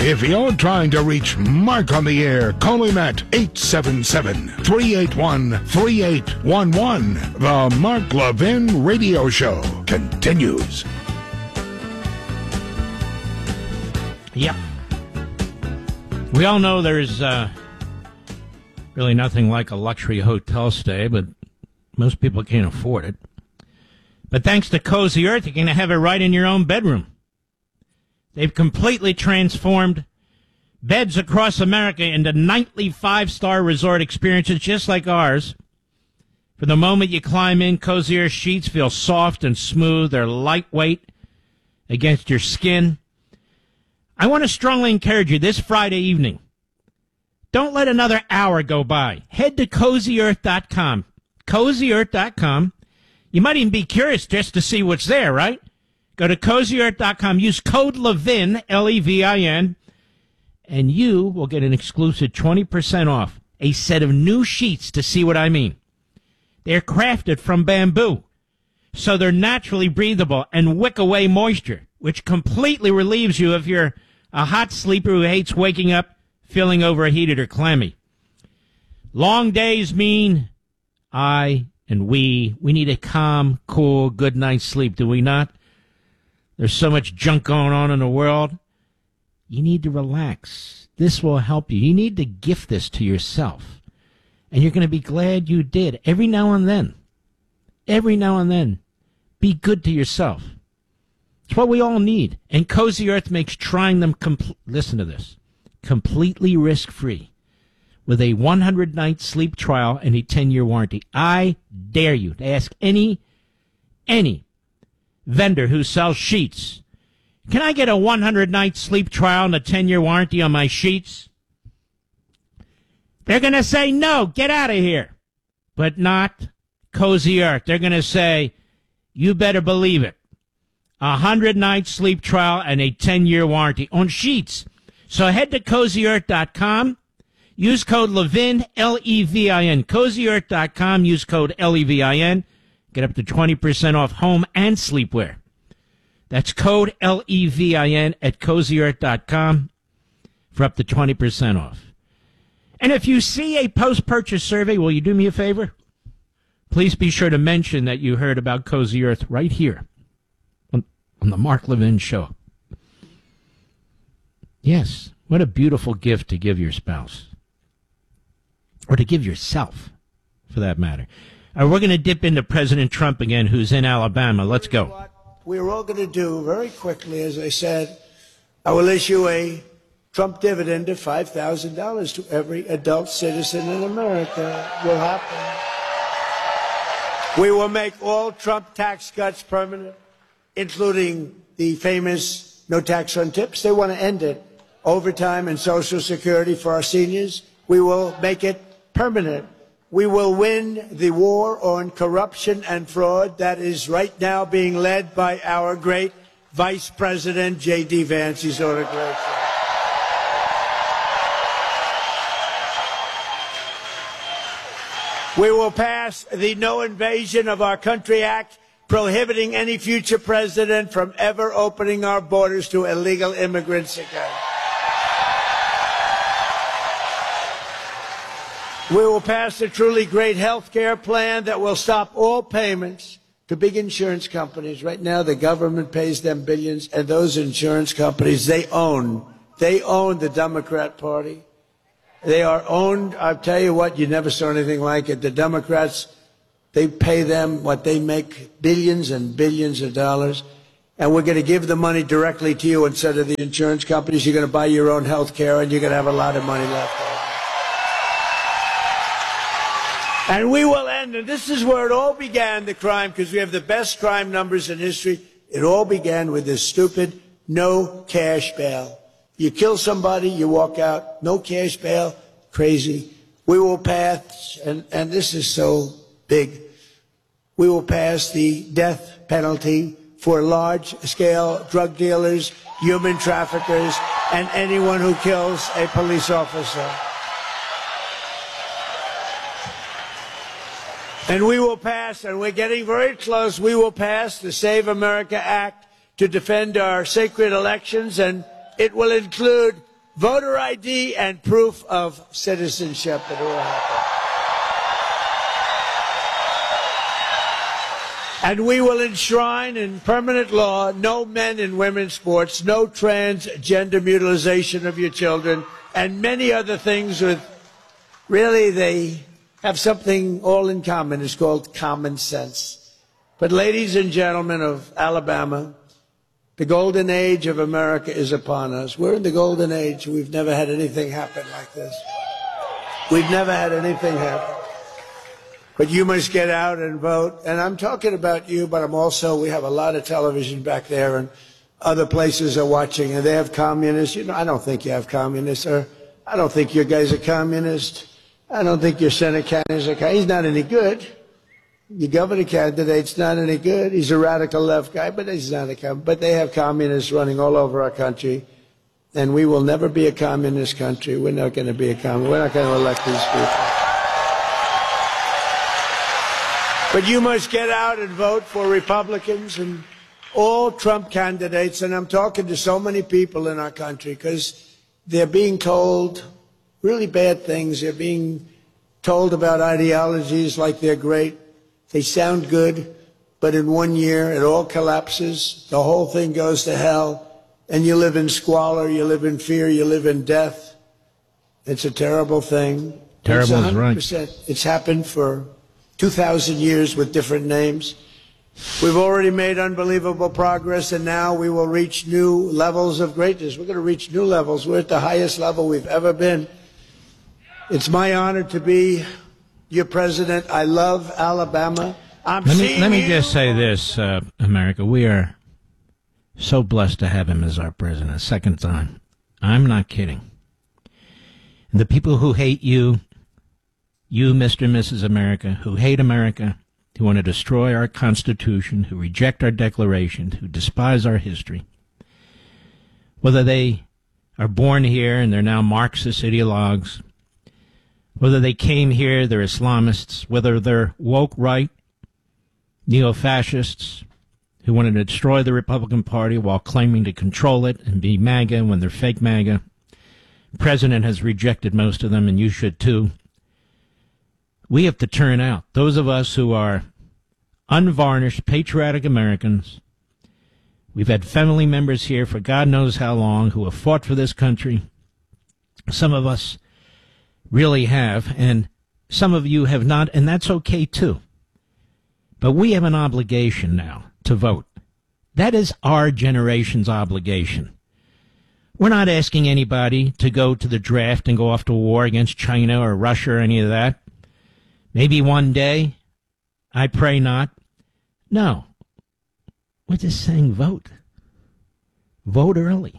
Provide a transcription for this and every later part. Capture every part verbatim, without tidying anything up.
If you're trying to reach Mark on the air, call him at eight seven seven, three eight one, three eight one one. The Mark Levin Radio Show continues. Yep. We all know there's uh, really nothing like a luxury hotel stay, but most people can't afford it. But thanks to Cozy Earth, you're going to have it right in your own bedroom. They've completely transformed beds across America into nightly five-star resort experiences just like ours. From the moment you climb in, Cozy Earth sheets feel soft and smooth. They're lightweight against your skin. I want to strongly encourage you this Friday evening. Don't let another hour go by. Head to cozy earth dot com. cozy earth dot com. You might even be curious just to see what's there, right? Go to cozy earth dot com. Use code LEVIN, L E V I N, and you will get an exclusive twenty percent off a set of new sheets to see what I mean. They're crafted from bamboo, so they're naturally breathable and wick away moisture, which completely relieves you if you're a hot sleeper who hates waking up feeling overheated or clammy. Long days mean I and we, we need a calm, cool, good night's sleep, do we not? There's so much junk going on in the world. You need to relax. This will help you. You need to gift this to yourself. And you're going to be glad you did. Every now and then. Every now and then. Be good to yourself. It's what we all need. And Cozy Earth makes trying them, compl- listen to this, completely risk-free with a one hundred night sleep trial and a ten-year warranty. I dare you to ask any, any vendor who sells sheets, can I get a one hundred night sleep trial and a ten-year warranty on my sheets? They're going to say, no, get out of here. But not Cozy Earth. They're going to say, you better believe it. A one hundred night sleep trial and a ten-year warranty on sheets. So head to cozy earth dot com. Use code LEVIN, L E V I N. cozy earth dot com. Use code L E V I N. Get up to twenty percent off home and sleepwear. That's code L E V I N at cozy earth dot com for up to twenty percent off. And if you see a post-purchase survey, will you do me a favor? Please be sure to mention that you heard about Cozy Earth right here on, on the Mark Levin Show. Yes, what a beautiful gift to give your spouse. Or to give yourself, for that matter. Uh, we're going to dip into President Trump again, who's in Alabama. Let's go. What we're all going to do very quickly, as I said, I will issue a Trump dividend of five thousand dollars to every adult citizen in America. It will happen. We will make all Trump tax cuts permanent, including the famous no tax on tips. They want to end it. Overtime and Social Security for our seniors, we will make it permanent. We will win the war on corruption and fraud that is right now being led by our great Vice President, J D. Vance. He's doing a great job. We will pass the No Invasion of Our Country Act, prohibiting any future president from ever opening our borders to illegal immigrants again. We will pass a truly great health care plan that will stop all payments to big insurance companies. Right now, the government pays them billions, and those insurance companies, they own. They own the Democrat Party. They are owned. I'll tell you what, you never saw anything like it. The Democrats, they pay them what they make, billions and billions of dollars. And we're going to give the money directly to you instead of the insurance companies. You're going to buy your own health care, and you're going to have a lot of money left over. And we will end, and this is where it all began, the crime, because we have the best crime numbers in history. It all began with this stupid no cash bail. You kill somebody, you walk out, no cash bail, crazy. We will pass, and, and this is so big, we will pass the death penalty for large-scale drug dealers, human traffickers, and anyone who kills a police officer. And we will pass, and we're getting very close, we will pass the Save America Act to defend our sacred elections, and it will include voter I D and proof of citizenship. It will happen. And we will enshrine in permanent law no men and women's sports, no transgender mutilation of your children, and many other things with, really, they have something all in common. It's called common sense. But ladies and gentlemen of Alabama, the golden age of America is upon us. We're in the golden age. We've never had anything happen like this. We've never had anything happen. But you must get out and vote. And I'm talking about you, but I'm also, we have a lot of television back there, and other places are watching, and they have communists. You know, I don't think you have communists, or I don't think your guy's a communist. I don't think your Senate candidate's a communist. He's not any good. Your governor candidate's not any good. He's a radical left guy, but he's not a communist. But they have communists running all over our country, and we will never be a communist country. We're not going to be a communist. We're not going to elect these people. But you must get out and vote for Republicans and all Trump candidates. And I'm talking to so many people in our country because they're being told really bad things. They're being told about ideologies like they're great. They sound good, but in one year it all collapses. The whole thing goes to hell, and you live in squalor, you live in fear, you live in death. It's a terrible thing. Terrible is right. It's happened for two thousand years with different names. We've already made unbelievable progress, and now we will reach new levels of greatness. We're going to reach new levels. We're at the highest level we've ever been. It's my honor to be your president. I love Alabama. I'm let me, seeing let me you. just say this, uh, America. We are so blessed to have him as our president, second time. I'm not kidding. And the people who hate you, you, Mister and Missus America, who hate America, who want to destroy our Constitution, who reject our Declaration, who despise our history, whether they are born here and they're now Marxist ideologues, whether they came here, they're Islamists, whether they're woke right, neo-fascists, who wanted to destroy the Republican Party while claiming to control it and be MAGA when they're fake MAGA. The president has rejected most of them, and you should too. We have to turn out. Those of us who are unvarnished, patriotic Americans, we've had family members here for God knows how long who have fought for this country. Some of us really have, and some of you have not, and that's okay too. But we have an obligation now to vote. That is our generation's obligation. We're not asking anybody to go to the draft and go off to war against China or Russia or any of that. Maybe one day. I pray not. No. We're just saying vote. Vote early.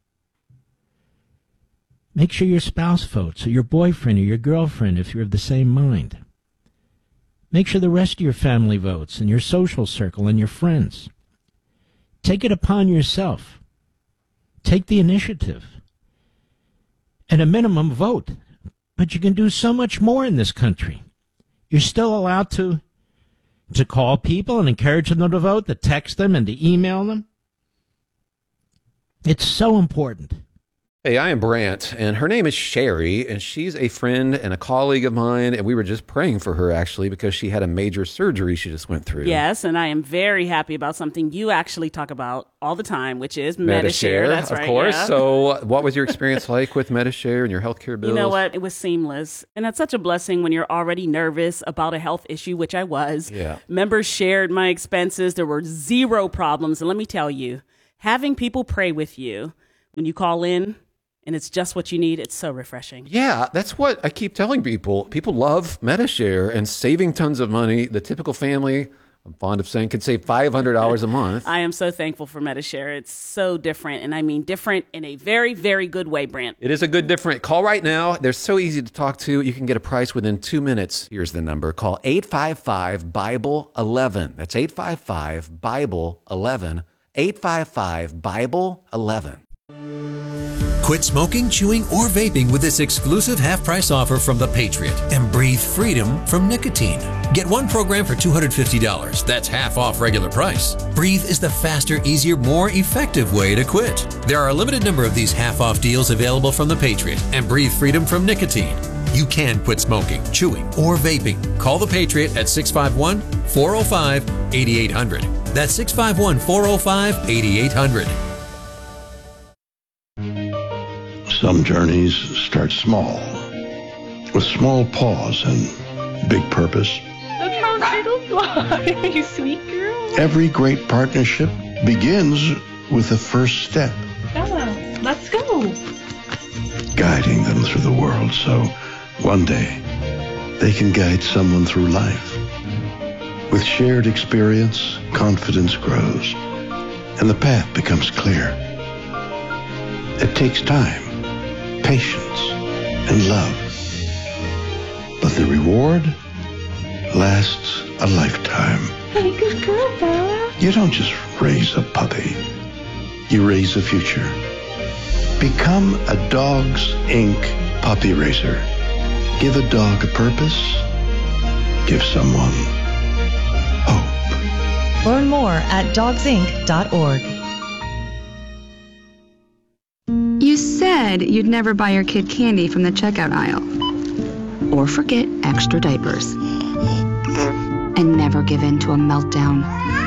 Make sure your spouse votes, or your boyfriend or your girlfriend if you're of the same mind. Make sure the rest of your family votes, and your social circle and your friends. Take it upon yourself. Take the initiative. At a minimum, vote. But you can do so much more in this country. You're still allowed to to call people and encourage them to vote, to text them and to email them. It's so important. Hey, I am Brant, and her name is Sherry, and she's a friend and a colleague of mine, and we were just praying for her, actually, because she had a major surgery she just went through. Yes, and I am very happy about something you actually talk about all the time, which is Medi-Share. Medi-Share, That's of right, course. yeah. So what was your experience like with Medi-Share and your healthcare bills? You know what? It was seamless. And it's such a blessing when you're already nervous about a health issue, which I was. Yeah. Members shared my expenses. There were zero problems. And let me tell you, having people pray with you when you call in, and it's just what you need, it's so refreshing. Yeah, that's what I keep telling people. People love Medi-Share and saving tons of money. The typical family, I'm fond of saying, could save five hundred dollars a month. I am so thankful for Medi-Share. It's so different, and I mean different in a very, very good way, Brant. It is a good different. Call right now. They're so easy to talk to. You can get a price within two minutes. Here's the number. Call eight five five, Bible eleven. That's eight five five, Bible eleven. eight five five, Bible eleven. Quit smoking, chewing, or vaping with this exclusive half-price offer from The Patriot and breathe freedom from nicotine. Get one program for two hundred fifty dollars. That's half off regular price. Breathe is the faster, easier, more effective way to quit. There are a limited number of these half-off deals available from The Patriot and breathe freedom from nicotine. You can quit smoking, chewing, or vaping. Call The Patriot at six five one, four oh five, eight eight hundred. That's six five one, four oh five, eight eight hundred. Some journeys start small, with small pause and big purpose. Look how little you are, you sweet girl. Every great partnership begins with the first step. Bella, let's go. Guiding them through the world so one day they can guide someone through life. With shared experience, confidence grows, and the path becomes clear. It takes time, patience, and love. But the reward lasts a lifetime. Hey, good girl, Bella. You don't just raise a puppy. You raise a future. Become a Dogs Incorporated puppy raiser. Give a dog a purpose. Give someone hope. Learn more at dogs inc dot org. You said you'd never buy your kid candy from the checkout aisle. Or forget extra diapers. And never give in to a meltdown.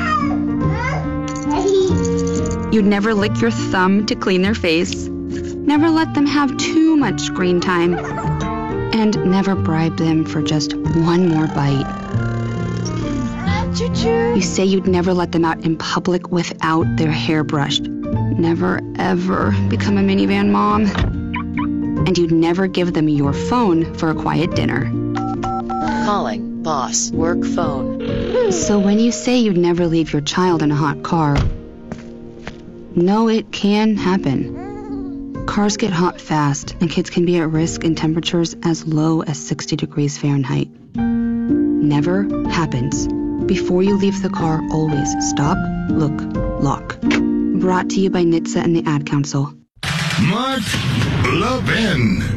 You'd never lick your thumb to clean their face. Never let them have too much screen time. And never bribe them for just one more bite. Choo-choo. You say you'd never let them out in public without their hair brushed. Never, ever become a minivan mom. And you'd never give them your phone for a quiet dinner. Calling boss work phone. So when you say you'd never leave your child in a hot car, no, it can happen. Cars get hot fast, and kids can be at risk in temperatures as low as sixty degrees Fahrenheit. Never happens. Before you leave the car, always stop, look, lock. Brought to you by N H T S A and the Ad Council. Mark Levin.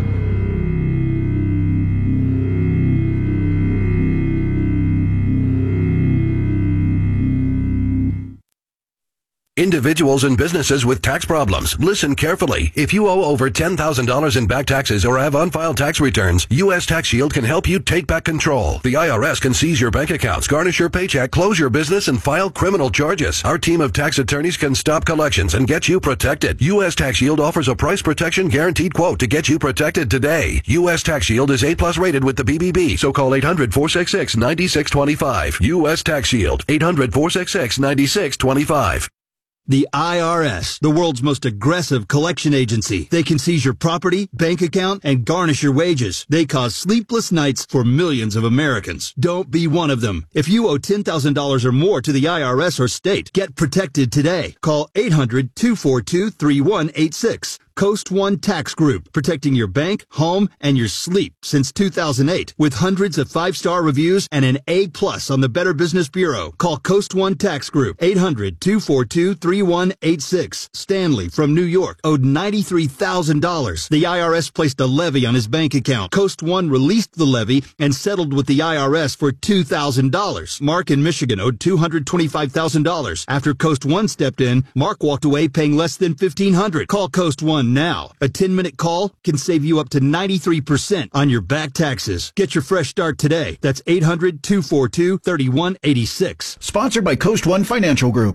Individuals and businesses with tax problems. Listen carefully. If you owe over ten thousand dollars in back taxes or have unfiled tax returns, U S Tax Shield can help you take back control. The I R S can seize your bank accounts, garnish your paycheck, close your business, and file criminal charges. Our team of tax attorneys can stop collections and get you protected. U S Tax Shield offers a price protection guaranteed quote to get you protected today. U S Tax Shield is A plus rated with the B B B, so call eight hundred, four six six, nine six two five. U S Tax Shield, eight hundred, four six six, nine six two five. The I R S, the world's most aggressive collection agency. They can seize your property, bank account, and garnish your wages. They cause sleepless nights for millions of Americans. Don't be one of them. If you owe ten thousand dollars or more to the I R S or state, get protected today. Call eight hundred, two four two, three one eight six. Coast One Tax Group, protecting your bank, home, and your sleep since two thousand eight. With hundreds of five-star reviews and an A plus on the Better Business Bureau. Call Coast One Tax Group, eight hundred, two four two, three one eight six. Stanley from New York owed ninety-three thousand dollars. The I R S placed a levy on his bank account. Coast One released the levy and settled with the I R S for two thousand dollars. Mark in Michigan owed two hundred twenty-five thousand dollars. After Coast One stepped in, Mark walked away paying less than fifteen hundred dollars. Call Coast One now. A ten-minute call can save you up to ninety-three percent on your back taxes. Get your fresh start today. That's eight hundred, two four two, three one eight six. Sponsored by Coast One Financial Group.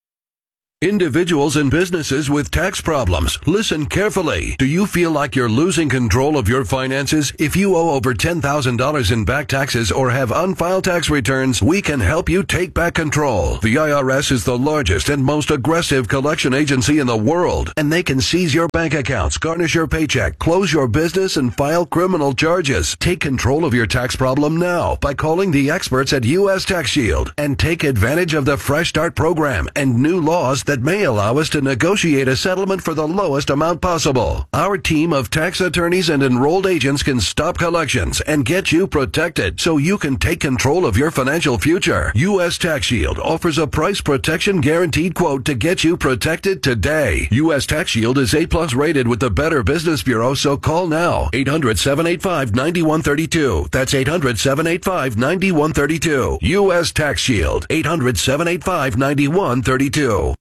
Individuals and businesses with tax problems. Listen carefully. Do you feel like you're losing control of your finances? If you owe over ten thousand dollars in back taxes or have unfiled tax returns, we can help you take back control. The I R S is the largest and most aggressive collection agency in the world, and they can seize your bank accounts, garnish your paycheck, close your business, and file criminal charges. Take control of your tax problem now by calling the experts at U S Tax Shield and take advantage of the Fresh Start program and new laws that may allow us to negotiate a settlement for the lowest amount possible. Our team of tax attorneys and enrolled agents can stop collections and get you protected so you can take control of your financial future. U S Tax Shield offers a price protection guaranteed quote to get you protected today. U S Tax Shield is A plus rated with the Better Business Bureau, so call now. eight hundred, seven eight five, nine one three two. That's eight hundred, seven eight five, nine one three two. U S Tax Shield. eight hundred, seven eight five, nine one three two.